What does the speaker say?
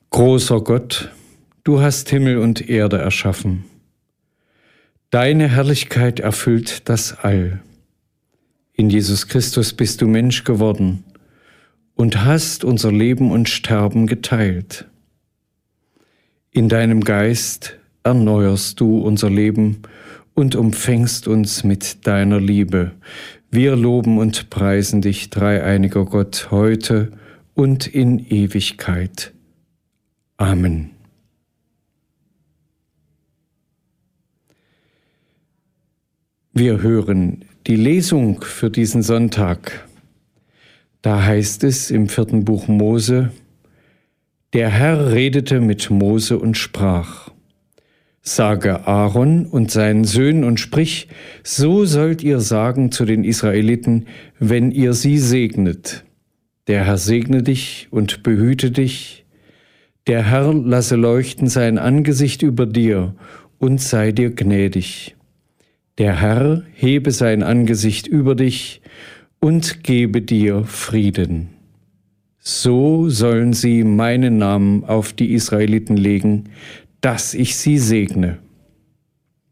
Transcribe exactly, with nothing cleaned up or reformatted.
Großer Gott, du hast Himmel und Erde erschaffen. Deine Herrlichkeit erfüllt das All. In Jesus Christus bist du Mensch geworden und hast unser Leben und Sterben geteilt. In deinem Geist erneuerst du unser Leben und umfängst uns mit deiner Liebe. Wir loben und preisen dich, dreieiniger Gott, heute und in Ewigkeit. Amen. Wir hören die Lesung für diesen Sonntag. Da heißt es im vierten Buch Mose: Der Herr redete mit Mose und sprach: Sage Aaron und seinen Söhnen und sprich, so sollt ihr sagen zu den Israeliten, wenn ihr sie segnet. Der Herr segne dich und behüte dich. Der Herr lasse leuchten sein Angesicht über dir und sei dir gnädig. Der Herr hebe sein Angesicht über dich und gebe dir Frieden. So sollen sie meinen Namen auf die Israeliten legen, dass ich sie segne.